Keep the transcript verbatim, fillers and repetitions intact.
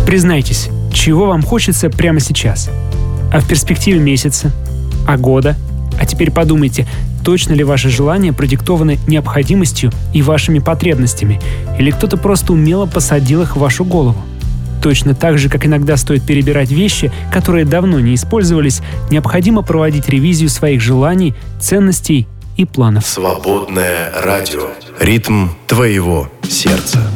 Признайтесь, чего вам хочется прямо сейчас? А в перспективе месяца? А года? А теперь подумайте, точно ли ваши желания продиктованы необходимостью и вашими потребностями, или кто-то просто умело посадил их в вашу голову? Точно так же, как иногда стоит перебирать вещи, которые давно не использовались, необходимо проводить ревизию своих желаний, ценностей и планов. Свободное радио. Ритм твоего сердца.